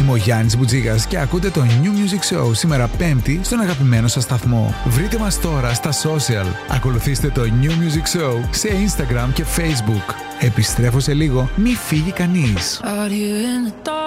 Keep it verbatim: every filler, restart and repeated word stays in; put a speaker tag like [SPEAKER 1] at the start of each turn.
[SPEAKER 1] Είμαι ο Γιάννης Μπουτζίγας και ακούτε το New Music Show σήμερα Πέμπτη στον αγαπημένο σας σταθμό. Βρείτε μας τώρα στα social. Ακολουθήστε το New Music Show σε Instagram και Facebook. Επιστρέφω σε λίγο, μη φύγει κανείς.
[SPEAKER 2] Out here in the dark.